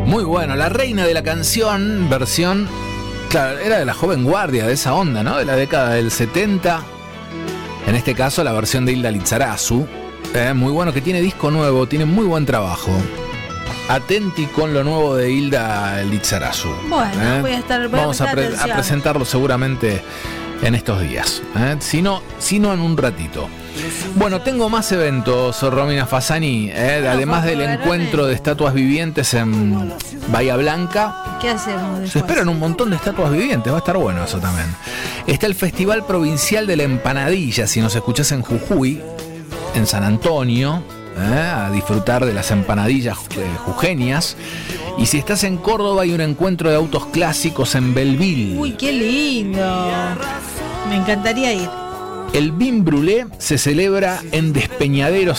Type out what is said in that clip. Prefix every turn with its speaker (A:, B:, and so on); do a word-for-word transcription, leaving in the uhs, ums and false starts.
A: Muy bueno, la reina de la canción, versión, claro, era de la joven guardia, de esa onda, ¿no? De la década del setenta. En este caso, la versión de Hilda Lizarazu. Eh, muy bueno, que tiene disco nuevo, tiene muy buen trabajo. Atenti con lo nuevo de Hilda Lizarazu.
B: Bueno,
A: ¿eh?
B: voy a estar voy
A: Vamos
B: a,
A: a, pre- a presentarlo seguramente en estos días. ¿eh? Si no, si no en un ratito. Bueno, tengo más eventos, Romina Fasani, ¿eh?
B: No,
A: además del
B: agarrame.
A: encuentro de estatuas vivientes en Bahía Blanca.
B: ¿Qué hacemos después?
A: Se esperan un montón de estatuas vivientes, va a estar bueno eso también. Está el Festival Provincial de la Empanadilla, si nos escuchás en Jujuy, en San Antonio, ¿eh? a disfrutar de las empanadillas eh, jujeñas. Y si estás en Córdoba, hay un encuentro de autos clásicos en Belleville.
B: Uy, qué lindo. Me encantaría ir.
A: El Vin Brûlé se celebra en Despeñaderos,